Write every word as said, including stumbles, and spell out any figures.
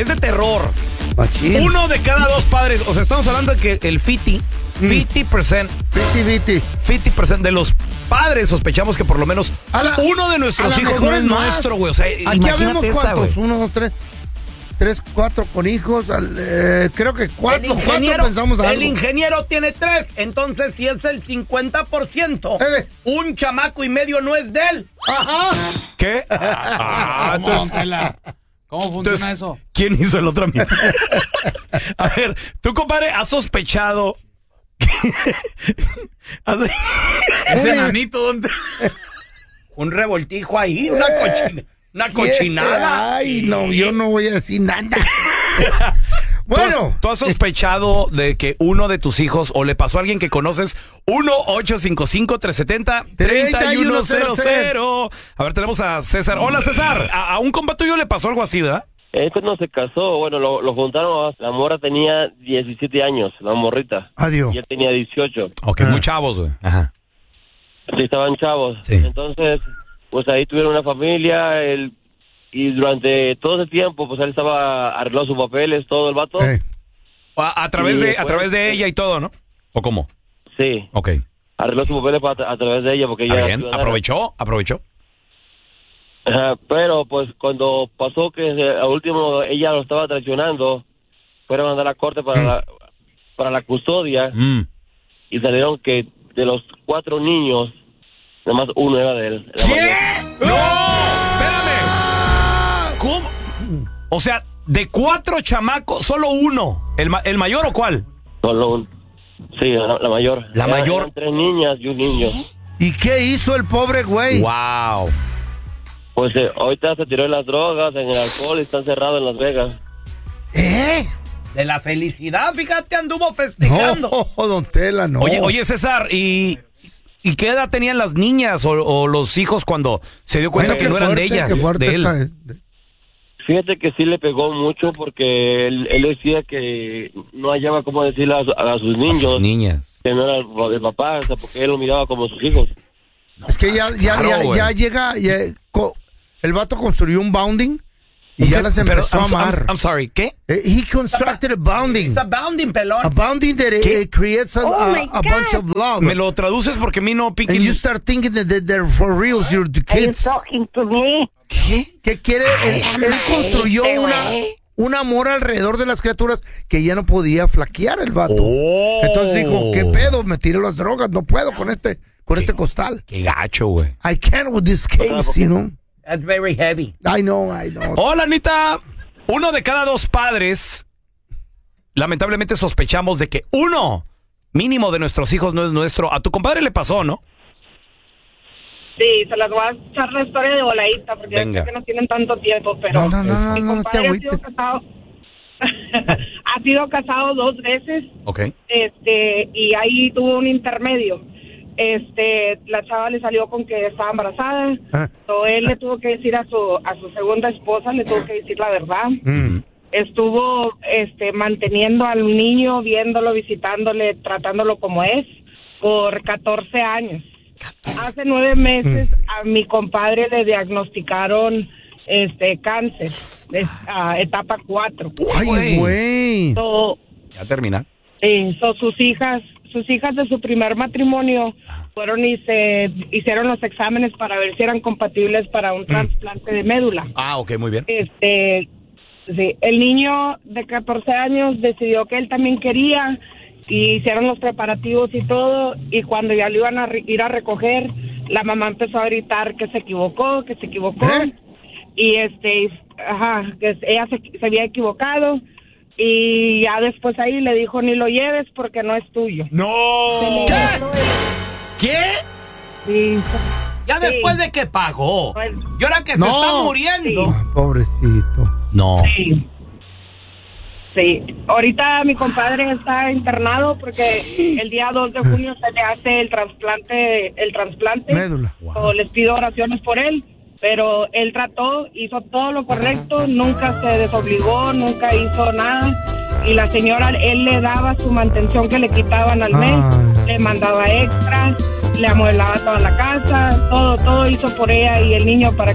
es de terror. Machín. Uno de cada dos padres, o sea, estamos hablando de que el fifty, fifty percent, Viti, viti. fifty percent de los padres sospechamos que por lo menos A la- uno de a nuestros la hijos mejor no es es más. nuestro, güey. O sea, Aquí imagínate habemos esa, cuántos, güey. uno, dos, tres, tres, cuatro con hijos, al- eh, creo que cuatro, cuatro pensamos el algo. ingeniero tiene tres, entonces si es el cincuenta por ciento, Eh. un chamaco y medio no es de él. Ajá. ¿Qué? Ah, ¿Cómo, entonces, Tela? ¿Cómo funciona entonces, eso? ¿quién hizo el otro mitad? A ver, tú, compadre, has sospechado que- has- Ese enanito, ¿dónde? un revoltijo ahí, una cochina, una cochinada. Ay, no, yo no voy a decir nada. ¿Tú has- Bueno, ¿Tú has sospechado de que uno de tus hijos o le pasó a alguien que conoces? uno ocho cinco cinco, tres siete cero, tres uno cero cero. A ver, tenemos a César. Hola, César. A, a un compa tuyo le pasó algo así, ¿verdad? Él cuando se casó, bueno, lo, lo juntaron, la morra tenía diecisiete años, la morrita. adiós. Y él tenía dieciocho. Ok, Ah. muy chavos, güey. Ajá. Sí, estaban chavos. Sí. Entonces, pues ahí tuvieron una familia, él, y durante todo ese tiempo, pues él estaba arreglando sus papeles, todo el vato. Eh, A, a través Sí, de, a pues, través de ella y todo, ¿no? ¿O cómo? Sí, Ok. arregló sus papeles pa- a través de ella porque ella Está era bien. ciudadana. Aprovechó, aprovechó. Ajá, pero pues cuando pasó que se- al último ella lo estaba traicionando, fueron a mandar a la corte para, Mm. la, para la custodia Mm. y salieron que de los cuatro niños, nada más uno era de él. la mayor. ¡No! ¡Espérame! ¿Cómo? O sea, de cuatro chamacos, solo uno. ¿El, ma- el mayor o cuál? Solo un... Sí, la, la mayor. La Eran- mayor. eran tres niñas y un niño. ¿Y qué hizo el pobre güey? ¡Wow! Pues eh, ahorita se tiró en las drogas, en el alcohol y está encerrado en Las Vegas. ¿Eh? De la felicidad, fíjate, anduvo festejando. No, don Tela, no. Oye, oye, César, ¿y, ¿y qué edad tenían las niñas o, o los hijos cuando se dio cuenta Ay, que qué no eran de fuerte, ellas, qué fuerte de él? está. Fíjate que sí le pegó mucho porque él, él decía que no hallaba cómo decirle a, su- a sus A niños sus niñas. que no era el, el papá, o sea, porque él lo miraba como sus hijos. Es que ya, ya, claro, ya, güey. ya llega, ya- co- el vato construyó un bounding y ya ¿Qué? las Pero, empezó I'm, a so- amar. I'm- I'm sorry, ¿qué? Eh, He constructed a bounding. It's a bounding, pelón. A bounding that it, ¿Qué? it creates a, Oh a- my a God. bunch of love. Me lo traduces porque a mí no pique. And you start thinking that that they're for reals, you're the Are you kids. talking to me? ¿Qué? ¿Qué quiere? Él, él construyó una, un amor alrededor de las criaturas que ya no podía flaquear el vato. Oh. Entonces dijo, ¿qué pedo? Me tiré las drogas, no puedo con este, con este costal. Qué gacho, güey. I can't with this case, you know. That's very heavy. I know, I know. Hola, Anita. Uno de cada dos padres, lamentablemente sospechamos de que uno mínimo de nuestros hijos no es nuestro. A tu compadre le pasó, ¿no? Sí, se las voy a echar la historia de voladita porque yo Venga. sé que no tienen tanto tiempo, pero No, no, no, mi no, no te compadre ha sido agüites. casado, ha sido casado dos veces, Ok. este, y ahí tuvo un intermedio. Este, la chava le salió con que estaba embarazada, Ah. so él le tuvo que decir a su a su segunda esposa, le tuvo que decir la verdad. Mm. Estuvo, este, manteniendo al niño, viéndolo, visitándole, tratándolo como es, por catorce años. Hace nueve meses a mi compadre le diagnosticaron este cáncer, es, ah, etapa cuatro. Ay, güey. So, Ya termina. eh, so sus hijas, sus hijas de su primer matrimonio fueron y se hicieron los exámenes para ver si eran compatibles para un trasplante de médula. Ah, ok, muy bien. Este, sí, el niño de catorce años decidió que él también quería y hicieron los preparativos y todo, y cuando ya lo iban a re- ir a recoger, la mamá empezó a gritar que se equivocó, que se equivocó, ¿Eh? y este, ajá, que ella se, se había equivocado, y ya después ahí le dijo, ni lo lleves porque no es tuyo. ¡No! ¿Qué? Sí. Ya Sí. después de que pagó. Pues- Y ahora que No. se está muriendo. Sí. Pobrecito. No. Sí. Sí, ahorita mi compadre está internado porque el día dos de junio se le hace el trasplante, el trasplante. Médula. O les pido oraciones por él, pero él trató, hizo todo lo correcto, nunca se desobligó, nunca hizo nada. Y la señora, él le daba su mantención que le quitaban al mes, Ay. le mandaba extras, le amueblaba toda la casa, todo, todo hizo por ella y el niño para